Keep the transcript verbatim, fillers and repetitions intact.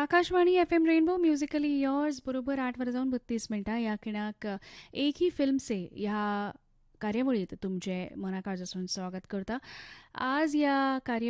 Akashvani F M rainbow musically यॉर्स बरोबर आठ वर जाऊन बत्तीस मिनटां या खिणाक एक ही फिल्म से ह्या कार्यावळीत तुमचे मनाकाळजासून स्वागत करता. आज ह्या कार्य